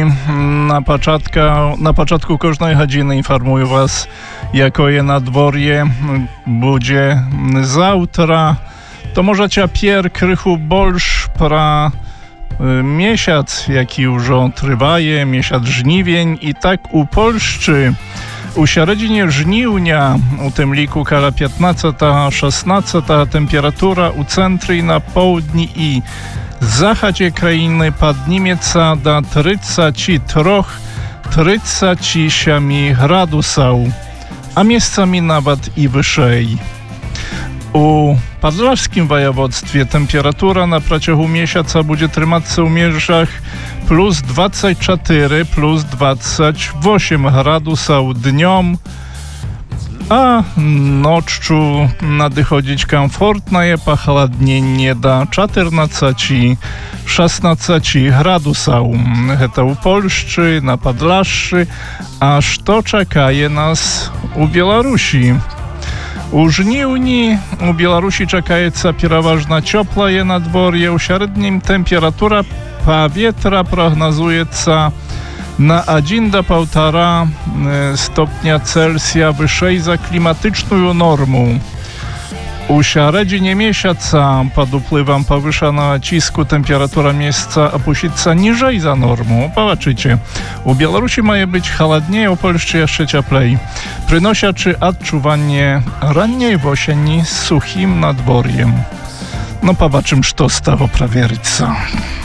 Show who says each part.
Speaker 1: na początku każdej godziny informuję was, jako je nadworje będzie zawtra. To możecie pier krychu bolsz pra miesiąc, jaki już trwaje, miesiąc żniwień i tak u Polszczy. U średniej żniwnia, u tym liku kala 15-16 temperatura u centry i na południ i zachodzie krainy padnieca do 33-37 gradusów, a miejscami nawet i wyżej. U podlaskim województwie temperatura na przeciągu miesiąca będzie trzymać się w mierzach plus 24, plus 28 gradusów dniom, a noczu nadchodzić komfortne pochladnienie do 14-16 gradusów. To u Polszczy, na Podlasczy, a co czekaje nas u Białorusi? U żniwni u Białorusi czekaється przeważnie ciepłe nadworje. U średnim temperatura powietrza prognozujется na 1-1,5 stopnia Celsja wyżej za klimatyczną normą. U średniej miesiąca pod wpływem powyższonego nacisku temperatura miejsca opuściться niżej za normą. Zobaczycie, u Białorusi ma być chłodniej, u Polski jeszcze cieplej. Przynosiaczy odczuwanie rannej jesieni z suchim nadworjem. No zobaczymy, co z tego prawieryca.